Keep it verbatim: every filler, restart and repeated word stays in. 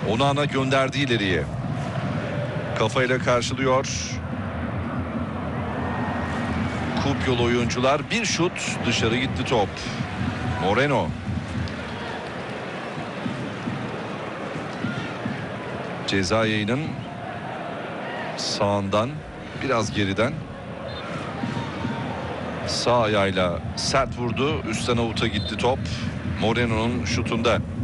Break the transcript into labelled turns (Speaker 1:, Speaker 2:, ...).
Speaker 1: Onana gönderdi ileriye. Kafayla karşılıyor. Kup yolu oyuncular. Bir şut, dışarı gitti top. Moreno. Ceza yayının sağından, biraz geriden. Sağ ayağıyla sert vurdu. Üstten avuta gitti top. Moreno'nun şutunda.